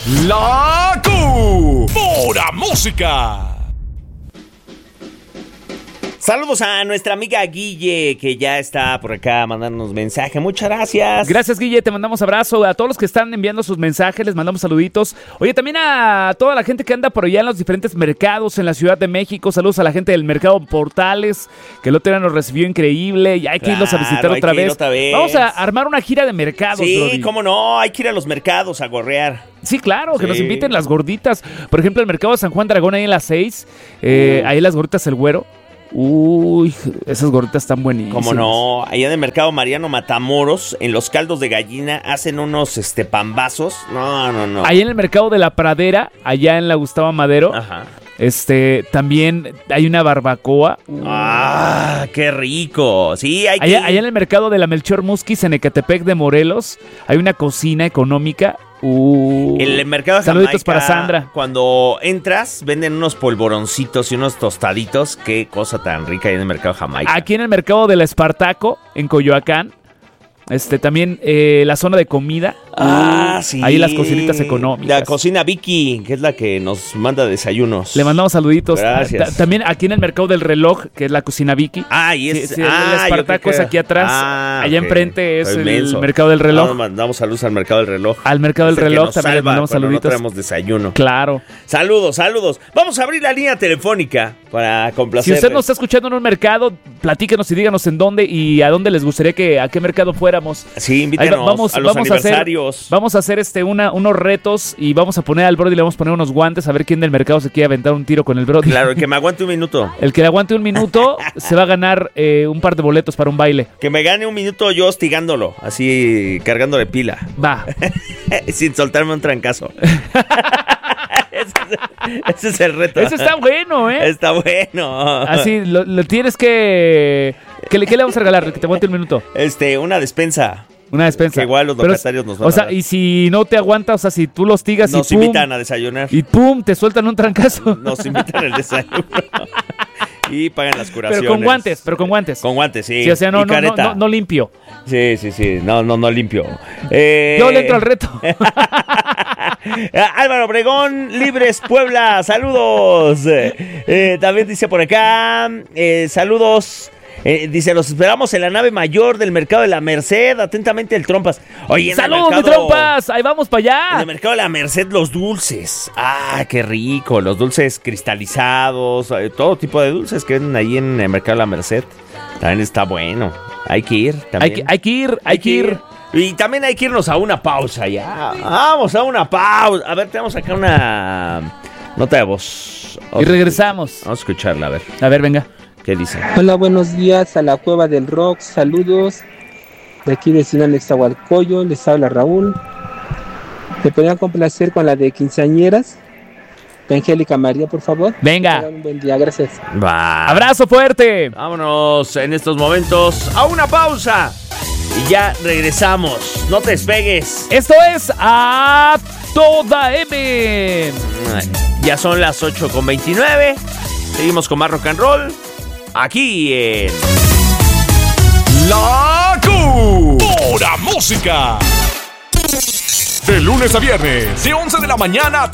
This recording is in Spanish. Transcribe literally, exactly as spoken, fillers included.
La Q. Pura música. Saludos a nuestra amiga Guille, que ya está por acá mandándonos mensaje. Muchas gracias. Gracias, Guille, te mandamos abrazo. A todos los que están enviando sus mensajes, les mandamos saluditos. Oye, también a toda la gente que anda por allá en los diferentes mercados en la Ciudad de México. Saludos a la gente del Mercado Portales, que el otro día nos recibió increíble. Y hay que claro, irlos a visitar otra vez. otra vez. Vamos a armar una gira de mercados, Sí, Brody. cómo no, hay que ir a los mercados a gorrear. Sí, claro, que sí. Nos inviten las gorditas. Por ejemplo, el Mercado de San Juan de Aragón, ahí en las seis. Eh, uh. Ahí las gorditas El Güero. Uy, esas gorditas están buenísimas. Como no, allá en el Mercado Mariano Matamoros, en los caldos de gallina, hacen unos este pambazos. No, no, no. Allá en el Mercado de la Pradera, allá en la Gustavo Madero. Ajá. Este, también hay una barbacoa. Uh. ¡Ah, qué rico! Sí, hay que... allá, allá en el Mercado de la Melchor Musquiz, en Ecatepec de Morelos, hay una cocina económica. Uh, el mercado de Saluditos Jamaica, para Sandra. Cuando entras, venden unos polvoroncitos y unos tostaditos. Qué cosa tan rica ahí en el mercado de Jamaica. Aquí en el mercado de la Espartaco, en Coyoacán. Este, también eh, la zona de comida. Ah, uh, sí. Ahí las cocinitas económicas. La cocina Vicky, que es la que nos manda desayunos. Le mandamos saluditos. Gracias. Ta- también aquí en el mercado del reloj, que es la cocina Vicky. Ah, y es... Sí, sí, ah, el Espartaco es aquí atrás. Ah, allá okay. enfrente es Soy el menso. mercado del reloj. No, mandamos saludos al mercado del reloj. Al mercado del reloj también le mandamos saluditos. No traemos desayuno. Claro. Saludos, saludos. Vamos a abrir la línea telefónica para complacer. Si usted nos está escuchando en un mercado, platíquenos y díganos en dónde y a dónde les gustaría que, a qué mercado fuéramos. Sí, invítenos vamos, a los vamos aniversarios. A hacer, vamos a hacer este una, unos retos y vamos a poner al Brody, le vamos a poner unos guantes a ver quién del mercado se quiere aventar un tiro con el Brody. Claro, el que me aguante un minuto. El que le aguante un minuto se va a ganar eh, un par de boletos para un baile. Que me gane un minuto yo hostigándolo, así cargándole pila. Va. Sin soltarme un trancazo. Ese es, ese es el reto. Eso está bueno, ¿eh? Está bueno. Así, lo, lo tienes que... ¿Qué le, ¿Qué le vamos a regalar? Que te aguante un minuto. Este, una despensa. Una despensa. Que igual los locatarios nos van O sea, a dar. Y si no te aguanta, o sea, si tú los tigas nos y pum... Nos invitan a desayunar. Y pum, te sueltan un trancazo. Nos invitan al desayuno. Y pagan las curaciones. Pero con guantes, pero con guantes. Con guantes, sí. Sí, o sea, no, y no, no, no, no limpio. Sí, sí, sí. No, no, no limpio. Eh... Yo le entro al reto. Álvaro Obregón, Libres Puebla, saludos. Eh, también dice por acá, eh, saludos. Eh, dice, los esperamos en la nave mayor del mercado de la Merced. Atentamente el Trompas. Oye, en ¡saludos, el mercado, mi Trompas! Ahí vamos para allá. En el mercado de la Merced, los dulces. Ah, qué rico. Los dulces cristalizados. Eh, todo tipo de dulces que venden ahí en el mercado de la Merced. También está bueno. Hay que ir también. Hay que, hay que ir, hay, hay que ir. ir. Y también hay que irnos a una pausa ya. Vamos a una pausa. A ver, tenemos acá una nota de voz. Y regresamos. Vamos a escucharla, a ver. A ver, venga. ¿Qué dice? Hola, buenos días a la Cueva del Rock. Saludos. De aquí de Ciudad Nezahualcóyotl, les habla Raúl. ¿Me podrían complacer con la de quinceañeras? Angélica María, por favor. Venga. Un buen día, gracias. Va. Abrazo fuerte. Vámonos en estos momentos a una pausa. Y ya regresamos. No te despegues. Esto es A Toda M. Ya son las ocho con veintinueve. Seguimos con más rock and roll. Aquí en La Q. Pura música. De lunes a viernes, de once de la mañana a